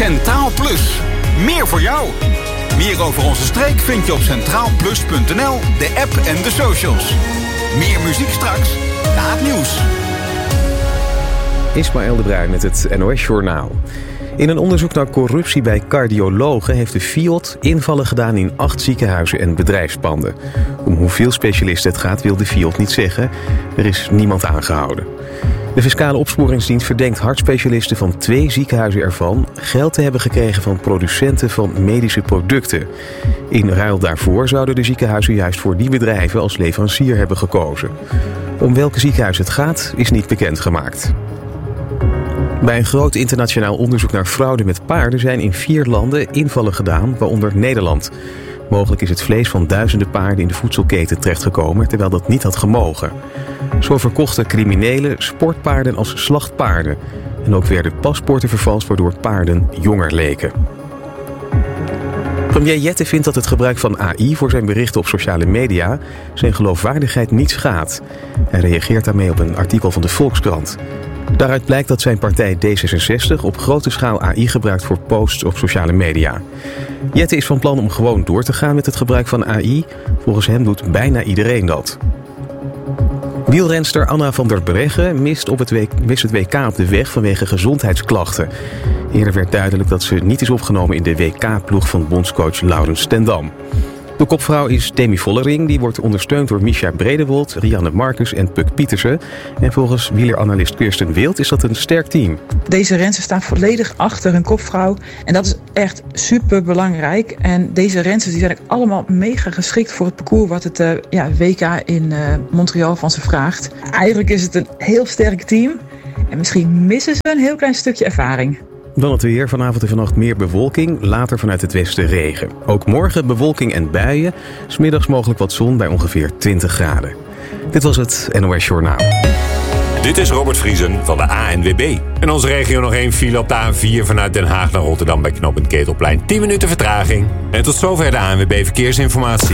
Centraal Plus. Meer voor jou. Meer over onze streek vind je op centraalplus.nl, de app en de socials. Meer muziek straks na het nieuws. Ismaël de Bruin met het NOS Journaal. In een onderzoek naar corruptie bij cardiologen heeft de FIOD invallen gedaan in 8 ziekenhuizen en bedrijfspanden. Om hoeveel specialisten het gaat wil de FIOD niet zeggen. Er is niemand aangehouden. De Fiscale Opsporingsdienst verdenkt hartspecialisten van 2 ziekenhuizen ervan geld te hebben gekregen van producenten van medische producten. In ruil daarvoor zouden de ziekenhuizen juist voor die bedrijven als leverancier hebben gekozen. Om welke ziekenhuis het gaat is niet bekendgemaakt. Bij een groot internationaal onderzoek naar fraude met paarden zijn in 4 landen invallen gedaan, waaronder Nederland. Mogelijk is het vlees van duizenden paarden in de voedselketen terechtgekomen, terwijl dat niet had gemogen. Zo verkochten criminelen sportpaarden als slachtpaarden. En ook werden paspoorten vervalst waardoor paarden jonger leken. Premier Jette vindt dat het gebruik van AI voor zijn berichten op sociale media zijn geloofwaardigheid niet schaadt. Hij reageert daarmee op een artikel van de Volkskrant. Daaruit blijkt dat zijn partij D66 op grote schaal AI gebruikt voor posts op sociale media. Jette is van plan om gewoon door te gaan met het gebruik van AI. Volgens hem doet bijna iedereen dat. Wielrenster Anna van der Breggen mist het WK op de weg vanwege gezondheidsklachten. Eerder werd duidelijk dat ze niet is opgenomen in de WK-ploeg van bondscoach Laurens ten Dam. De kopvrouw is Demi Vollering, die wordt ondersteund door Mischa Bredewold, Rianne Marcus en Puk Pietersen. En volgens wieleranalist Kirsten Wild is dat een sterk team. Deze rensters staan volledig achter hun kopvrouw en dat is echt super belangrijk. En deze rensters die zijn ook allemaal mega geschikt voor het parcours wat het WK in Montreal van ze vraagt. Eigenlijk is het een heel sterk team en misschien missen ze een heel klein stukje ervaring. Dan het weer. Vanavond en vannacht meer bewolking, later vanuit het westen regen. Ook morgen bewolking en buien. 's Middags mogelijk wat zon bij ongeveer 20 graden. Dit was het NOS Journaal. Dit is Robert Vriesen van de ANWB. In onze regio nog 1 file op de A4 vanuit Den Haag naar Rotterdam bij knooppunt Ketelplein. 10 minuten vertraging. En tot zover de ANWB Verkeersinformatie.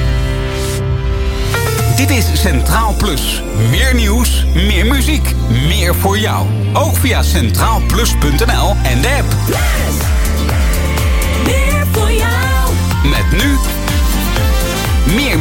Dit is Centraal Plus. Meer nieuws, meer muziek, meer voor jou. Ook via centraalplus.nl en de app. Yes! Meer voor jou. Met nu meer